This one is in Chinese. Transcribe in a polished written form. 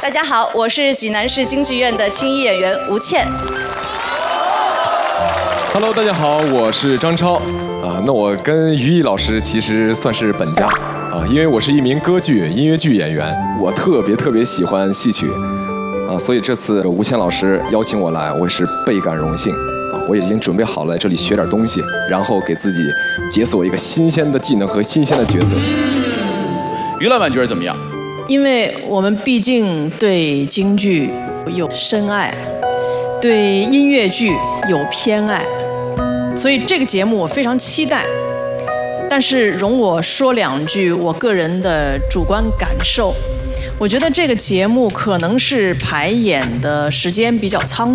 大家好，我是济南市京剧院的青衣演员吴倩。 Hello， 大家好，我是张超。那我跟于毅老师其实算是本家因为我是一名歌剧、音乐剧演员，我特别喜欢戏曲所以这次吴倩老师邀请我来，我也是倍感荣幸我已经准备好了在这里学点东西，然后给自己解锁一个新鲜的技能和新鲜的角色。 于老板觉得怎么样？ 因为我们毕竟对京剧有深爱，对音乐剧有偏爱，所以这个节目我非常期待。但是容我说2句我个人的主观感受，我觉得这个节目可能是排演的时间比较仓促。